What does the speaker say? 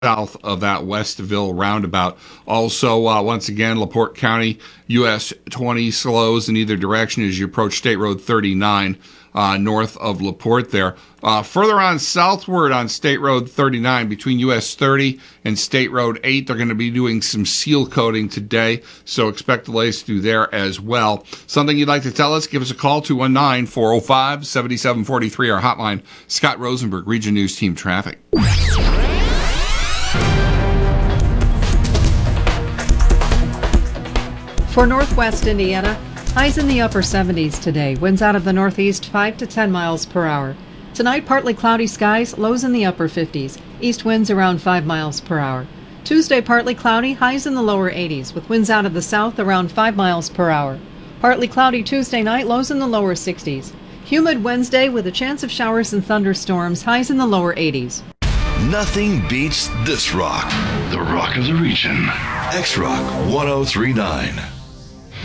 south of that Westville roundabout. Also, once again, LaPorte County, US 20 slows in either direction as you approach State Road 39 north of LaPorte there. Further on southward on State Road 39 between US 30 and State Road 8, they're going to be doing some seal coating today, so expect delays through there as well. Something you'd like to tell us, give us a call, 219-405-7743, our hotline. Scott Rosenberg, Region News Team Traffic. For Northwest Indiana, highs in the upper 70s today. Winds out of the northeast 5 to 10 miles per hour. Tonight, partly cloudy skies, lows in the upper 50s. East winds around 5 miles per hour. Tuesday, partly cloudy, highs in the lower 80s, with winds out of the south around 5 miles per hour. Partly cloudy Tuesday night, lows in the lower 60s. Humid Wednesday with a chance of showers and thunderstorms, highs in the lower 80s. Nothing beats this rock. The rock of the region. X-Rock 1039.